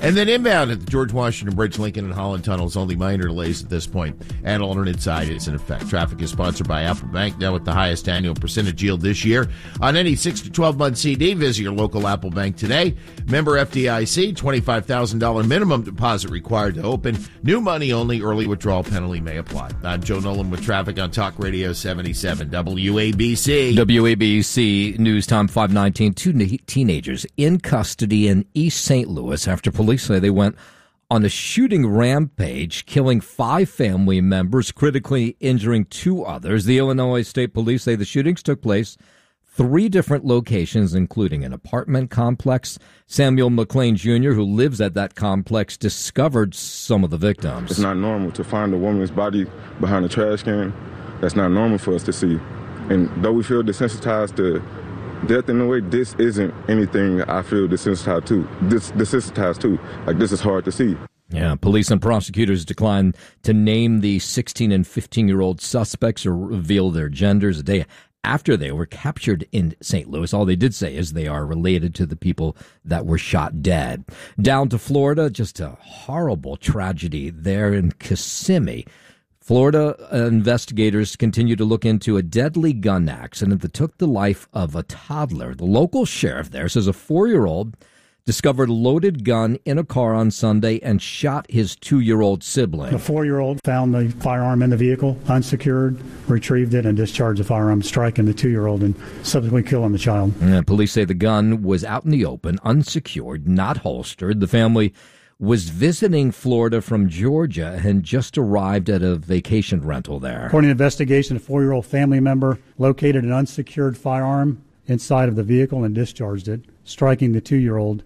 And then inbound at the George Washington Bridge, Lincoln and Holland tunnels, only minor delays at this point. And alternate side is in effect. Traffic is sponsored by Apple Bank, now with the highest annual percentage yield this year on any six to twelve month C D. Visit your local Apple Bank today. Member F D I C, twenty-five thousand dollars minimum deposit required to open. New money only. Early withdrawal penalty may apply. I'm Joe Nolan with traffic on Talk Radio seventy-seven W A B C. W A B C News Time five nineteen. Two ne- teenagers in custody in East Saint Louis after police say they went on a shooting rampage, killing five family members, critically injuring two others. The Illinois State Police say the shootings took place three different locations, including an apartment complex. Samuel McLean Junior, who lives at that complex, discovered some of the victims. It's not normal to find a woman's body behind a trash can. That's not normal for us to see. And though we feel desensitized to death in a way, this isn't anything I feel desensitized to. This desensitized to. Like, this is hard to see. Yeah, police and prosecutors declined to name the sixteen and fifteen-year-old suspects or reveal their genders a day after they were captured in Saint Louis. All they did say is they are related to the people that were shot dead. Down to Florida, just a horrible tragedy there in Kissimmee. Florida investigators continue to look into a deadly gun accident that took the life of a toddler. The local sheriff there says a four-year-old discovered a loaded gun in a car on Sunday and shot his two-year-old sibling. The four-year-old found the firearm in the vehicle, unsecured, retrieved it, and discharged the firearm, striking the two-year-old and subsequently killing the child. Yeah, police say the gun was out in the open, unsecured, not holstered. The family was visiting Florida from Georgia and just arrived at a vacation rental there. According to investigation, a four-year-old family member located an unsecured firearm inside of the vehicle and discharged it, striking the two-year-old.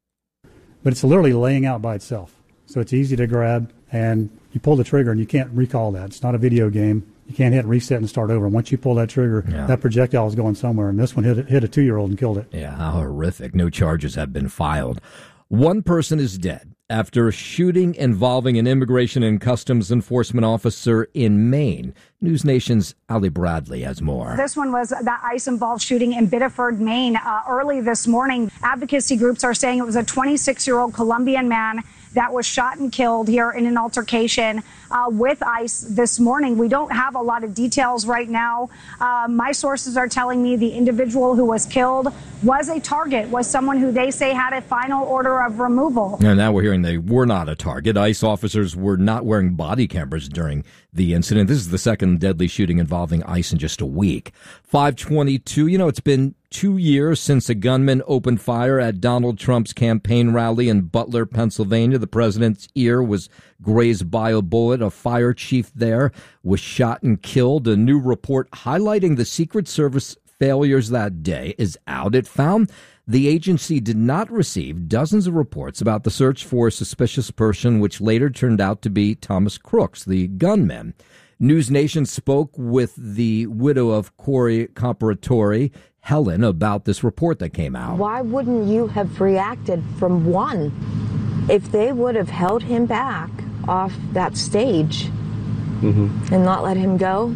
But it's literally laying out by itself. So it's easy to grab, and you pull the trigger, and you can't recall that. It's not a video game. You can't hit reset and start over. Once you pull that trigger, yeah. that projectile is going somewhere, and this one hit, hit a two-year-old and killed it. Yeah, how horrific. No charges have been filed. One person is dead after a shooting involving an immigration and customs enforcement officer in Maine. News Nation's Ali Bradley has more. This one was that ICE-involved shooting in Biddeford, Maine. Uh, early this morning, advocacy groups are saying it was a twenty-six-year-old Colombian man that was shot and killed here in an altercation uh, with ICE this morning. We don't have a lot of details right now. Uh, my sources are telling me the individual who was killed was a target, was someone who they say had a final order of removal. And now we're hearing they were not a target. ICE officers were not wearing body cameras during the incident. This is the second deadly shooting involving ICE in just a week. five twenty-two, you know, it's been two years since a gunman opened fire at Donald Trump's campaign rally in Butler, Pennsylvania. The president's ear was grazed by a bullet. A fire chief there was shot and killed. A new report highlighting the Secret Service failures that day is out. It found the agency did not receive dozens of reports about the search for a suspicious person, which later turned out to be Thomas Crooks, the gunman. News Nation spoke with the widow of Corey Comparatori, Helen, about this report that came out. Why wouldn't you have reacted from one? If they would have held him back off that stage mm-hmm. and not let him go,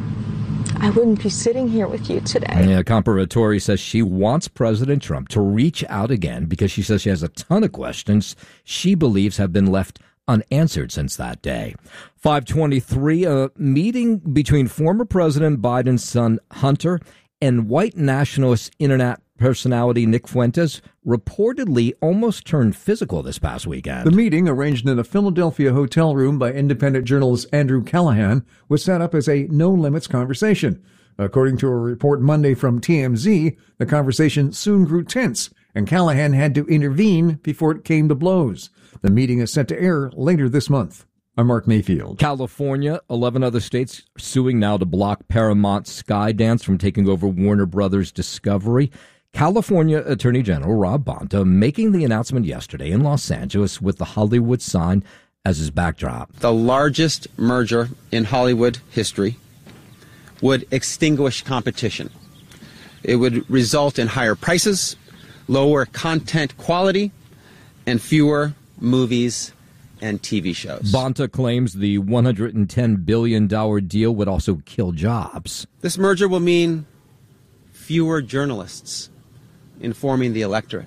I wouldn't be sitting here with you today. Yeah, Comparatori says she wants President Trump to reach out again because she says she has a ton of questions she believes have been left unanswered since that day. five twenty-three, a meeting between former President Biden's son Hunter and white nationalist internet personality Nick Fuentes reportedly almost turned physical this past weekend. The meeting, arranged in a Philadelphia hotel room by independent journalist Andrew Callahan, was set up as a no-limits conversation. According to a report Monday from T M Z, the conversation soon grew tense, and Callahan had to intervene before it came to blows. The meeting is set to air later this month. I'm Mark Mayfield. California, eleven other states suing now to block Paramount Skydance from taking over Warner Brothers Discovery. California Attorney General Rob Bonta making the announcement yesterday in Los Angeles with the Hollywood sign as his backdrop. The largest merger in Hollywood history would extinguish competition. It would result in higher prices, lower content quality, and fewer movies and T V shows. Bonta claims the one hundred ten billion dollars deal would also kill jobs. This merger will mean fewer journalists informing the electorate.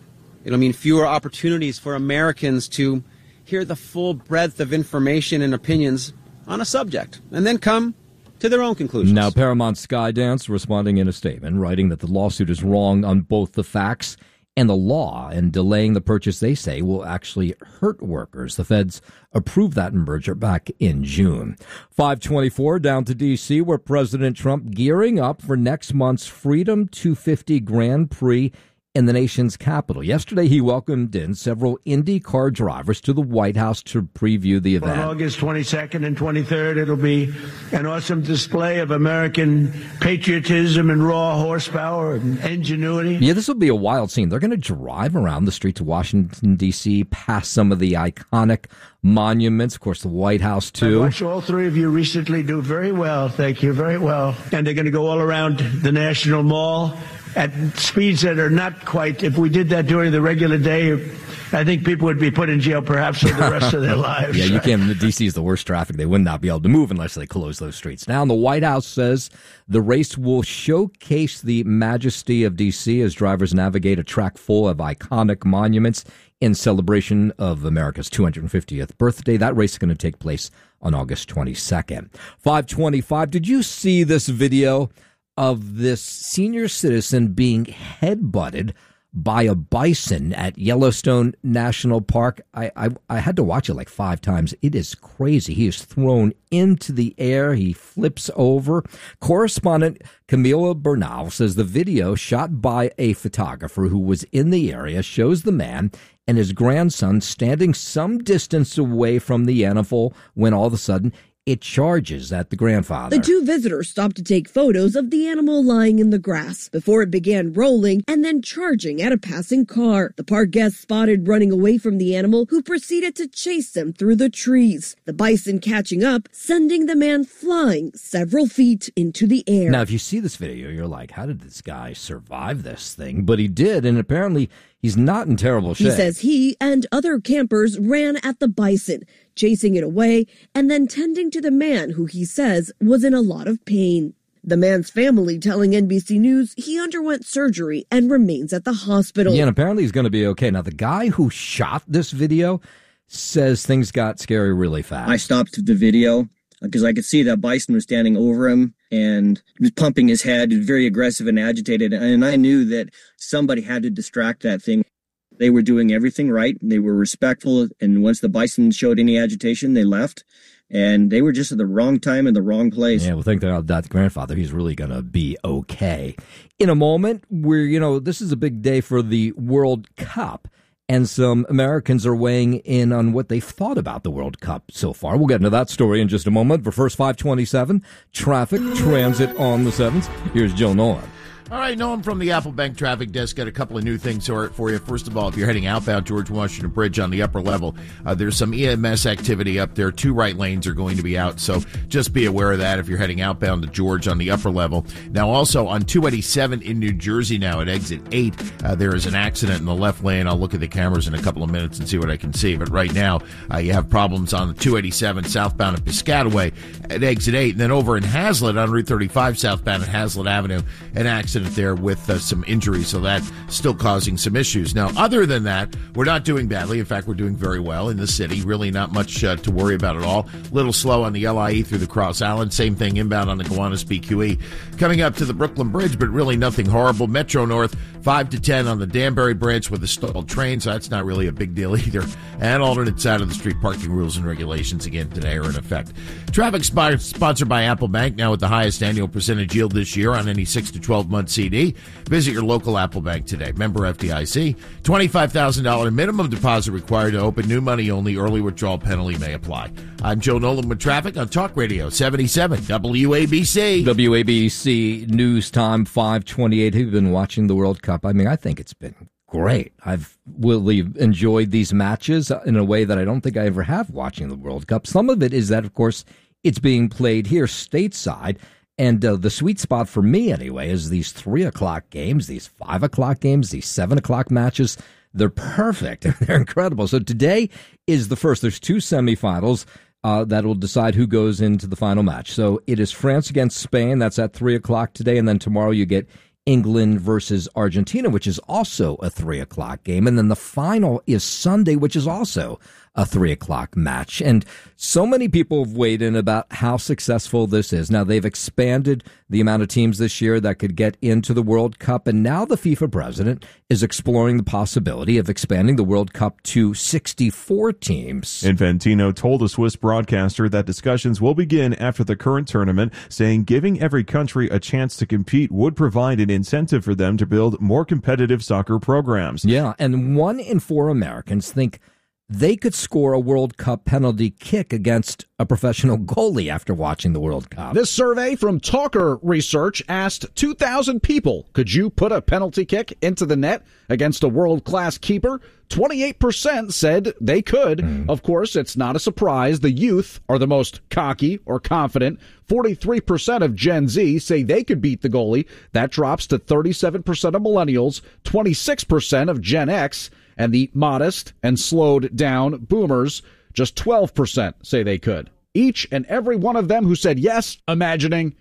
It'll mean fewer opportunities for Americans to hear the full breadth of information and opinions on a subject, and then come to their own conclusions. Now, Paramount Skydance responding in a statement, writing that the lawsuit is wrong on both the facts and the law, and delaying the purchase, they say, will actually hurt workers. The feds approved that merger back in June. five twenty-four down to D C, where President Trump gearing up for next month's Freedom two fifty Grand Prix in the nation's capital. Yesterday, he welcomed in several IndyCar drivers to the White House to preview the event. On August twenty-second and twenty-third, it'll be an awesome display of American patriotism and raw horsepower and ingenuity. Yeah, this will be a wild scene. They're going to drive around the streets of Washington, D C, past some of the iconic monuments, of course, the White House, too. I watched all three of you recently do very well. Thank you, very well. And they're going to go all around the National Mall at speeds that are not quite, if we did that during the regular day, I think people would be put in jail perhaps for the rest of their lives. Yeah, you can't. D C is the worst traffic. They would not be able to move unless they close those streets. Now, the White House says the race will showcase the majesty of D C as drivers navigate a track full of iconic monuments in celebration of America's two hundred fiftieth birthday. That race is going to take place on August twenty-second. five twenty-five, did you see this video of this senior citizen being headbutted by a bison at Yellowstone National Park? I, I I had to watch it like five times. It is crazy. He is thrown into the air. He flips over. Correspondent Camila Bernal says the video, shot by a photographer who was in the area, shows the man and his grandson standing some distance away from the animal when all of a sudden it charges at the grandfather. The two visitors stopped to take photos of the animal lying in the grass before it began rolling and then charging at a passing car. The park guests spotted running away from the animal, who proceeded to chase them through the trees. The bison catching up, sending the man flying several feet into the air. Now, if you see this video, you're like, how did this guy survive this thing? But he did, and apparently he's not in terrible shape. He says he and other campers ran at the bison, chasing it away and then tending to the man who he says was in a lot of pain. The man's family telling N B C News he underwent surgery and remains at the hospital. Yeah, and apparently he's going to be okay. Now, the guy who shot this video says things got scary really fast. I stopped the video because I could see that bison was standing over him and he was pumping his head, very aggressive and agitated. And I knew that somebody had to distract that thing. They were doing everything right. They were respectful. And once the bison showed any agitation, they left. And they were just at the wrong time in the wrong place. Yeah, well, think about that grandfather. He's really going to be okay. In a moment, where, you know, this is a big day for the World Cup. And some Americans are weighing in on what they've thought about the World Cup so far. We'll get into that story in just a moment. But first, five twenty-seven, traffic, transit on the seventh. Here's Joe Nolan. All right, Noam from the Apple Bank Traffic Desk got a couple of new things for you. First of all, if you're heading outbound George Washington Bridge on the upper level, uh, there's some E M S activity up there. Two right lanes are going to be out, so just be aware of that if you're heading outbound to George on the upper level. Now, also on two eighty-seven in New Jersey now at exit eight, uh, there is an accident in the left lane. I'll look at the cameras in a couple of minutes and see what I can see. But right now, uh, you have problems on the two eighty-seven southbound at Piscataway at exit eight. And then over in Hazlitt on Route thirty-five southbound at Hazlitt Avenue, an accident there with uh, some injuries, so that's still causing some issues. Now, other than that, we're not doing badly. In fact, we're doing very well in the city. Really not much uh, to worry about at all. A little slow on the L I E through the Cross Island. Same thing inbound on the Gowanus B Q E. Coming up to the Brooklyn Bridge, but really nothing horrible. Metro North, five to ten on the Danbury Branch with a stalled train, so that's not really a big deal either. And alternate side of the street parking rules and regulations again today are in effect. Traffic spot sponsored by Apple Bank, now with the highest annual percentage yield this year on any six to twelve month C D. Visit your local Apple Bank today. Member F D I C. twenty-five thousand dollars minimum deposit required to open. New money only. Early withdrawal penalty may apply. I'm Joe Nolan with traffic on Talk Radio seventy-seven W A B C. W A B C News Time five twenty-eight. Have you been watching the World Cup? I mean, I think it's been great. I've really enjoyed these matches in a way that I don't think I ever have watching the World Cup. Some of it is that, of course, it's being played here stateside. And uh, the sweet spot for me, anyway, is these three o'clock games, these five o'clock games, these seven o'clock matches. They're perfect. They're incredible. So today is the first. There's two semifinals uh, that will decide who goes into the final match. So it is France against Spain. That's at three o'clock today. And then tomorrow you get England versus Argentina, which is also a three o'clock game. And then the final is Sunday, which is also a three o'clock match. And so many people have weighed in about how successful this is. Now, they've expanded the amount of teams this year that could get into the World Cup. And now the FIFA president is exploring the possibility of expanding the World Cup to sixty-four teams. Infantino told a Swiss broadcaster that discussions will begin after the current tournament, saying giving every country a chance to compete would provide an incentive for them to build more competitive soccer programs. Yeah, and one in four Americans think they could score a World Cup penalty kick against a professional goalie after watching the World Cup. This survey from Talker Research asked two thousand people, could you put a penalty kick into the net against a world-class keeper? twenty-eight percent said they could. Mm. Of course, it's not a surprise. The youth are the most cocky or confident. forty-three percent of Gen Z say they could beat the goalie. That drops to thirty-seven percent of millennials, twenty-six percent of Gen X, and the modest and slowed down boomers, just twelve percent say they could. Each and every one of them who said yes, imagining.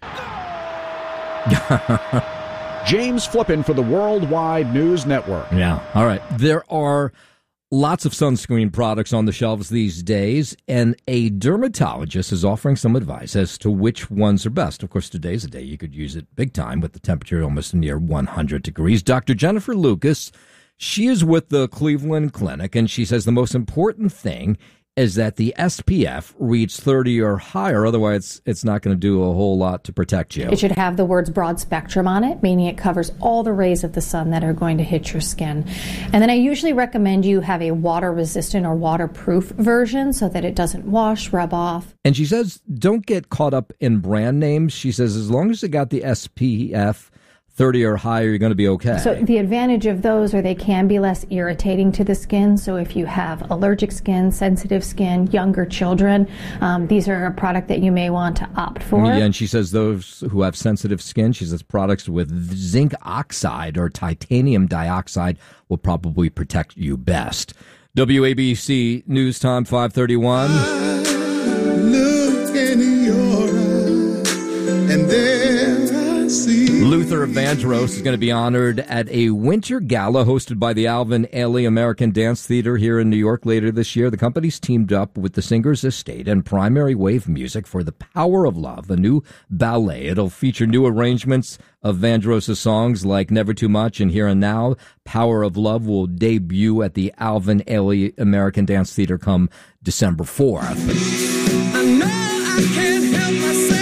James Flippin for the Worldwide News Network. Yeah, all right. There are lots of sunscreen products on the shelves these days, and a dermatologist is offering some advice as to which ones are best. Of course, today's a day you could use it big time with the temperature almost near one hundred degrees. Doctor Jennifer Lucas, she is with the Cleveland Clinic, and she says the most important thing is that the S P F reads thirty or higher. Otherwise, it's not going to do a whole lot to protect you. It should have the words broad spectrum on it, meaning it covers all the rays of the sun that are going to hit your skin. And then I usually recommend you have a water-resistant or waterproof version so that it doesn't wash, rub off. And she says don't get caught up in brand names. She says as long as it got the S P F thirty or higher, you're going to be okay. So the advantage of those are they can be less irritating to the skin. So if you have allergic skin, sensitive skin, younger children, um, these are a product that you may want to opt for. Yeah, and she says those who have sensitive skin, she says products with zinc oxide or titanium dioxide will probably protect you best. W A B C News Time five thirty-one. Look in your eyes, and there I see. Luther Vandross is going to be honored at a winter gala hosted by the Alvin Ailey American Dance Theater here in New York later this year. The company's teamed up with the Singers Estate and Primary Wave Music for The Power of Love, a new ballet. It'll feature new arrangements of Vandross's songs like Never Too Much and Here and Now. Power of Love will debut at the Alvin Ailey American Dance Theater come December fourth. I know I can't help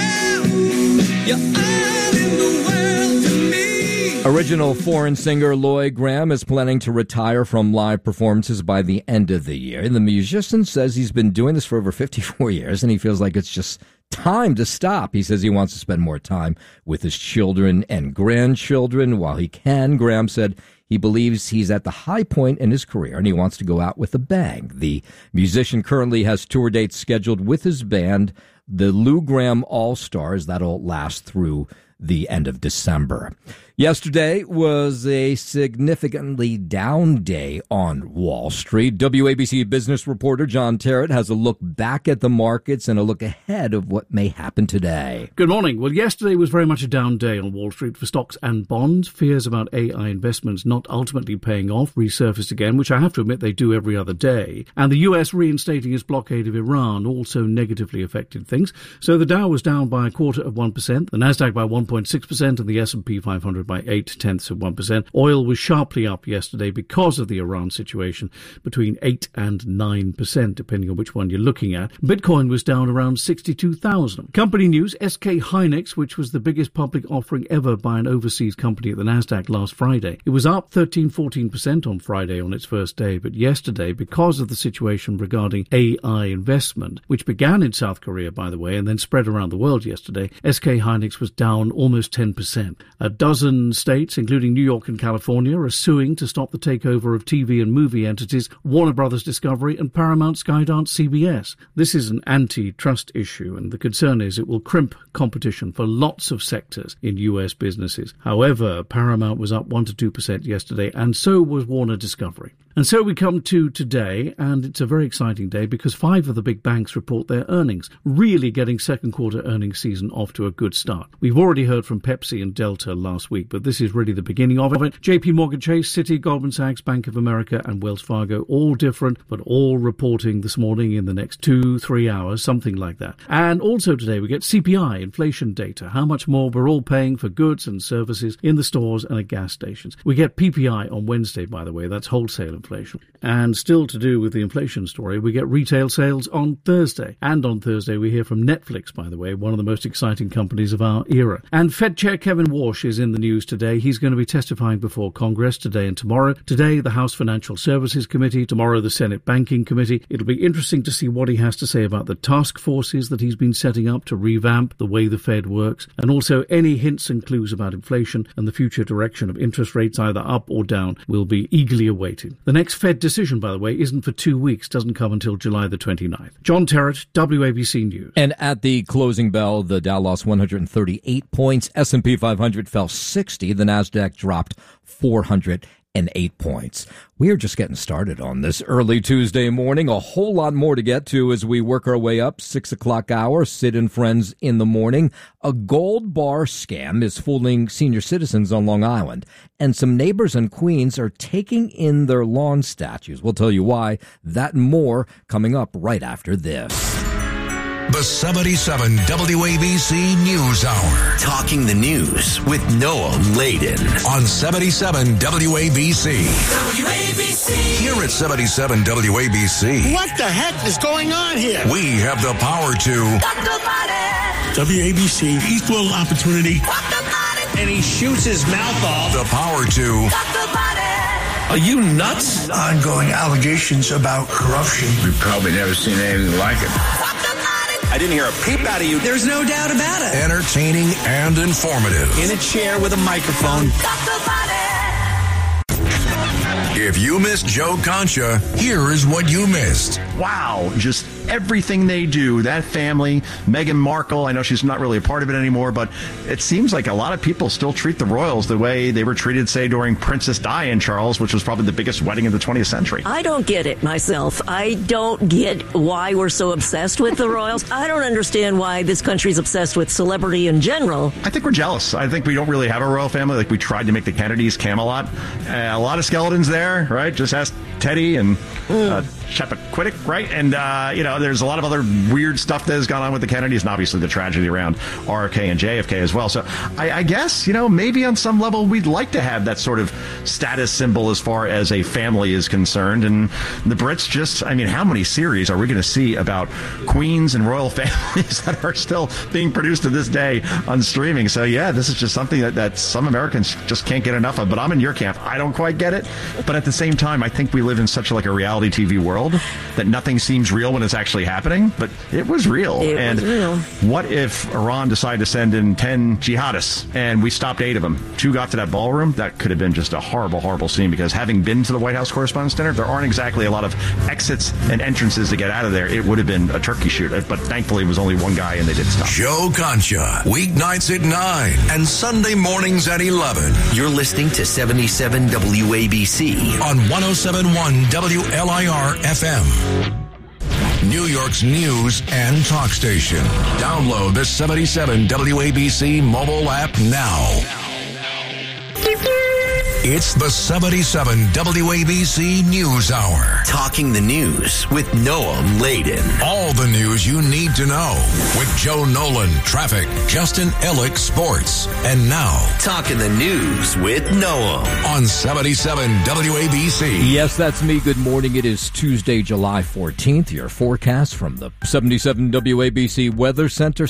myself. You're out in the world to me. Original foreign singer Lloyd Graham is planning to retire from live performances by the end of the year. The musician says he's been doing this for over fifty-four years, and he feels like it's just time to stop. He says he wants to spend more time with his children and grandchildren while he can. Graham said he believes he's at the high point in his career, and he wants to go out with a bang. The musician currently has tour dates scheduled with his band, the Lou Graham All-Stars, that'll last through the end of December. Yesterday was a significantly down day on Wall Street. W A B C business reporter John Terrett has a look back at the markets and a look ahead of what may happen today. Good morning. Well, yesterday was very much a down day on Wall Street for stocks and bonds. Fears about A I investments not ultimately paying off resurfaced again, which I have to admit they do every other day. And the U S reinstating its blockade of Iran also negatively affected things. So the Dow was down by a quarter of one percent, the Nasdaq by one point six percent, and the S and P five hundred by eight tenths of one percent. Oil was sharply up yesterday because of the Iran situation, between eight and nine percent, depending on which one you're looking at. Bitcoin was down around sixty-two thousand. Company news, S K Hynix, which was the biggest public offering ever by an overseas company at the Nasdaq last Friday. It was up thirteen, fourteen percent on Friday on its first day, but yesterday, because of the situation regarding A I investment, which began in South Korea, by the way, and then spread around the world yesterday, S K Hynix was down almost ten percent. A dozen states, including New York and California, are suing to stop the takeover of T V and movie entities Warner Brothers Discovery and Paramount Skydance C B S. This is an antitrust issue, and the concern is it will crimp competition for lots of sectors in U S businesses. However, Paramount was up one to two percent yesterday, and so was Warner Discovery. And so we come to today, and it's a very exciting day because five of the big banks report their earnings, really getting second quarter earnings season off to a good start. We've already heard from Pepsi and Delta last week, but this is really the beginning of it. J P Morgan Chase, Citi, Goldman Sachs, Bank of America, and Wells Fargo, all different, but all reporting this morning in the next two, three hours, something like that. And also today we get C P I, inflation data, how much more we're all paying for goods and services in the stores and at gas stations. We get P P I on Wednesday, by the way, that's wholesale inflation. And still to do with the inflation story, we get retail sales on Thursday. And on Thursday we hear from Netflix, by the way, one of the most exciting companies of our era. And Fed Chair Kevin Warsh is in the news today. He's going to be testifying before Congress today and tomorrow. Today, the House Financial Services Committee. Tomorrow, the Senate Banking Committee. It'll be interesting to see what he has to say about the task forces that he's been setting up to revamp the way the Fed works, and also any hints and clues about inflation and the future direction of interest rates, either up or down, will be eagerly awaited. The next Fed decision, by the way, isn't for two weeks, doesn't come until July the twenty-ninth. John Terrett, W A B C News. And at the closing bell, the Dow lost one hundred thirty-eight points, S and P five hundred fell sixty, the Nasdaq dropped four hundred eight points. We are just getting started on this early Tuesday morning. A whole lot more to get to as we work our way up. Six o'clock hour, Sid and Friends in the morning. A gold bar scam is fooling senior citizens on Long Island, and some neighbors in Queens are taking in their lawn statues. We'll tell you why. That and more coming up right after this. The seventy-seven W A B C News Hour. Talking the news with Noah Layden on seventy-seven W A B C. W A B C. Here at seventy-seven W A B C. What the heck is going on here? We have the power to... Talk about it. W A B C, equal opportunity. Talk about it. And he shoots his mouth off. The power to... Talk about it. Are you nuts? Ongoing allegations about corruption. We've probably never seen anything like it. I didn't hear a peep out of you. There's no doubt about it. Entertaining and informative. In a chair with a microphone. If you missed Joe Concha, here is what you missed. Wow, just everything they do. That family, Meghan Markle, I know she's not really a part of it anymore, but it seems like a lot of people still treat the royals the way they were treated, say, during Princess Di and Charles, which was probably the biggest wedding of the twentieth century. I don't get it myself. I don't get why we're so obsessed with the royals. I don't understand why this country's obsessed with celebrity in general. I think we're jealous. I think we don't really have a royal family like we tried to make the Kennedys Camelot. Uh, a lot of skeletons there, right? Just ask Teddy and uh, Chappaquiddick, right? And, uh, you know, there's a lot of other weird stuff that has gone on with the Kennedys, and obviously the tragedy around R F K and J F K as well. So I, I guess, you know, maybe on some level we'd like to have that sort of status symbol as far as a family is concerned. And the Brits just, I mean, how many series are we going to see about queens and royal families that are still being produced to this day on streaming? So, yeah, this is just something that, that some Americans just can't get enough of. But I'm in your camp. I don't quite get it. But at the same time, I think we live in such like a reality T V world that nothing seems real when it's actually happening, but it was real. It and was real. What if Iran decided to send in ten jihadists and we stopped eight of them? Two got to that ballroom. That could have been just a horrible, horrible scene, because having been to the White House Correspondents' Dinner, there aren't exactly a lot of exits and entrances to get out of there. It would have been a turkey shoot, but thankfully it was only one guy and they did stop. Joe Concha, weeknights at nine and Sunday mornings at eleven. You're listening to seventy-seven W A B C on one oh seven point one W L I R F M. New York's news and talk station. Download the seventy-seven W A B C mobile app now. It's the seventy-seven W A B C News Hour. Talking the news with Noah Layden. All the news you need to know with Joe Nolan, traffic, Justin Ellick, sports. And now, Talking the News with Noah on seventy-seven W A B C. Yes, that's me. Good morning. It is Tuesday, July fourteenth. Your forecast from the seventy-seven W A B C Weather Center.